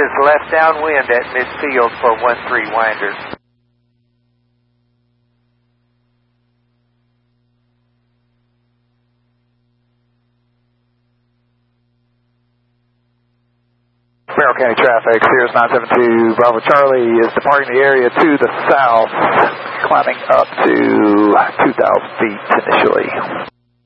is left downwind at midfield for 1-3 winder. Merrill County traffic, Sirius 972 Bravo Charlie is departing the area to the south, climbing up to 2,000 feet initially.